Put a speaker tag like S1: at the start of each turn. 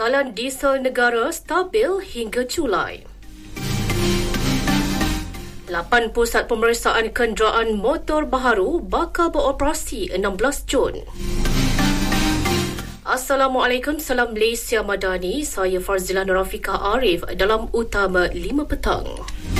S1: Persoalan diesel negara stabil hingga Julai. 8 pusat pemeriksaan kenderaan motor baharu bakal beroperasi 16 Jun. Assalamualaikum, salam Malaysia Madani. Saya Farzila Nurafika Arif dalam Utama 5 Petang.